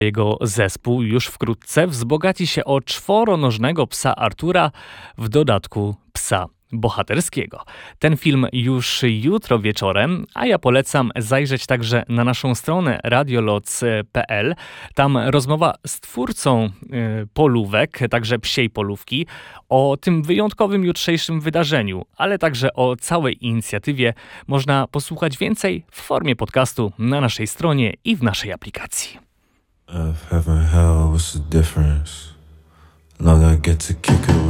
Jego zespół już wkrótce wzbogaci się o czworonożnego psa Artura, w dodatku psa bohaterskiego. Ten film już jutro wieczorem, a ja polecam zajrzeć także na naszą stronę radioloc.pl. Tam rozmowa z twórcą polówek, także psiej polówki, o tym wyjątkowym jutrzejszym wydarzeniu, ale także o całej inicjatywie można posłuchać więcej w formie podcastu na naszej stronie i w naszej aplikacji. Heaven, hell, what's the difference? Long I get to kick it